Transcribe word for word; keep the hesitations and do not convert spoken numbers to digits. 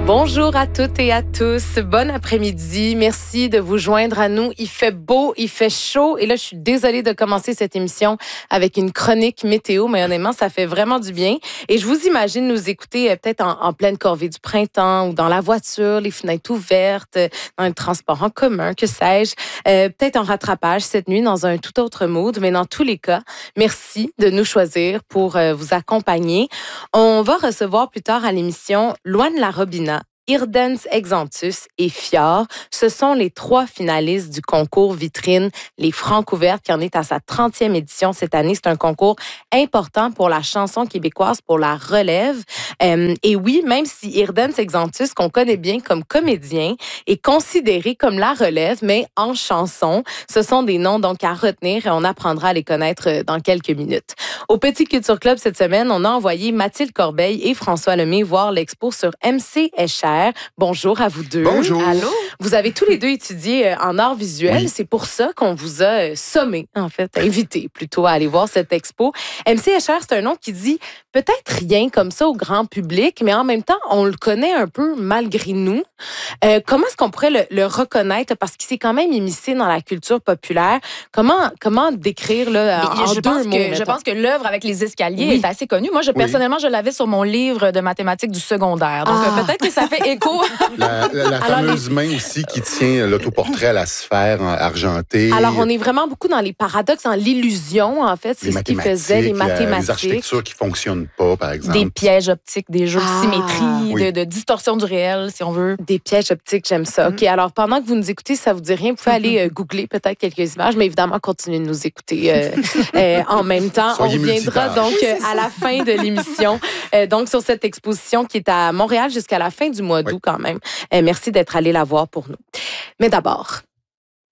Bonjour à toutes et à tous. Bon après-midi. Merci de vous joindre à nous. Il fait beau, il fait chaud. Et là, je suis désolée de commencer cette émission avec une chronique météo, mais honnêtement, ça fait vraiment du bien. Et je vous imagine nous écouter euh, peut-être en, en pleine corvée du printemps ou dans la voiture, les fenêtres ouvertes, dans le transport en commun, que sais-je. Euh, peut-être en rattrapage cette nuit dans un tout autre mood. Mais dans tous les cas, merci de nous choisir pour euh, vous accompagner. On va recevoir plus tard à l'émission Louane Larobina, Irdens Exantus et Fior. Ce sont les trois finalistes du concours vitrine Les Francouvertes qui en est à sa trentième édition cette année. C'est un concours important pour la chanson québécoise, pour la relève. Euh, et oui, même si Irdens Exantus, qu'on connaît bien comme comédien, est considéré comme la relève, mais en chanson, ce sont des noms donc à retenir et on apprendra à les connaître dans quelques minutes. Au Petit Culture Club cette semaine, on a envoyé Mathilde Corbeil et François Lemay voir l'expo sur M C Escher. Bonjour à vous deux. Bonjour. Allô. Vous avez tous les deux étudié en art visuel. Oui. C'est pour ça qu'on vous a sommé, en fait, invité plutôt à aller voir cette expo. M C Escher, c'est un nom qui dit peut-être rien comme ça au grand public, mais en même temps, on le connaît un peu malgré nous. Euh, comment est-ce qu'on pourrait le, le reconnaître? Parce qu'il s'est quand même immiscé dans la culture populaire. Comment, comment décrire là, en, en je deux pense mots? Que, mettons. je pense que l'œuvre avec les escaliers oui. est assez connue. Moi, je, personnellement, oui. je l'avais sur mon livre de mathématiques du secondaire. Donc, ah. peut-être que ça fait écho. La, la, la fameuse les... main aussi qui tient l'autoportrait à la sphère argentée. Alors, on est vraiment beaucoup dans les paradoxes, dans l'illusion, en fait. C'est ce qui faisait les mathématiques. Les architectures qui ne fonctionnent pas, par exemple. Des pièges optiques, des jeux ah. de symétrie, oui. de, de distorsion du réel, si on veut. Des pièges optiques, j'aime ça. Mm-hmm. OK, alors pendant que vous nous écoutez, ça vous dit rien, vous pouvez aller euh, googler peut-être quelques images, mais évidemment, continuez de nous écouter euh, euh, en même temps. Soyez on reviendra donc euh, à la fin de l'émission, euh, donc sur cette exposition qui est à Montréal jusqu'à la fin du mois d'août oui. quand même. Euh, merci d'être allé la voir pour nous. Mais d'abord,